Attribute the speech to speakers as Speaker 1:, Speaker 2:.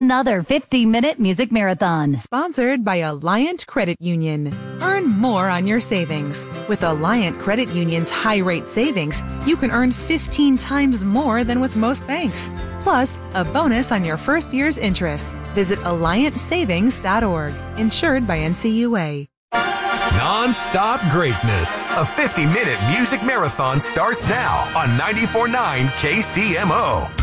Speaker 1: another 50-minute music marathon.
Speaker 2: Sponsored by Alliant Credit Union. Earn more on your savings. With Alliant Credit Union's high-rate savings, you can earn 15 times more than with most banks. Plus, a bonus on your first year's interest. Visit AlliantSavings.org. Insured by NCUA.
Speaker 3: Non-stop greatness. A 50-minute music marathon starts now on 94.9 KCMO.